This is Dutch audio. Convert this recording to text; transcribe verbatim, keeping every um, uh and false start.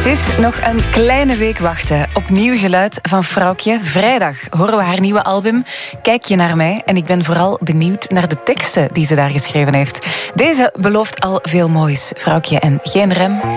is nog een kleine week wachten op nieuw geluid van Vrouwtje. Vrijdag horen we haar nieuwe album Kijk je naar mij. En ik ben vooral benieuwd naar de teksten die ze daar geschreven heeft. Deze belooft al veel moois. Vrouwtje en Geen Rem.